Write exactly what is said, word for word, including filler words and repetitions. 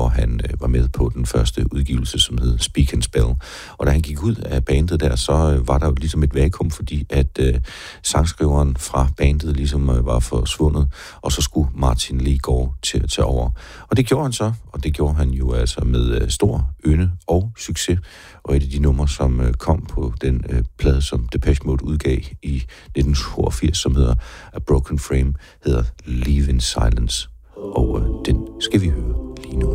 hvor han øh, var med på den første udgivelse, som hed Speak and Spell. Og da han gik ud af bandet der, så øh, var der jo ligesom et vakuum, fordi at øh, sangskriveren fra bandet ligesom øh, var forsvundet, og så skulle Martin Leegaard til at tage over. Og det gjorde han så, og det gjorde han jo altså med øh, stor ynde og succes. Og et af de numre, som øh, kom på den øh, plade, som Depeche Mode udgav i nitten toogfirs, som hedder A Broken Frame, hedder Leave in Silence. Og øh, den skal vi høre lige nu.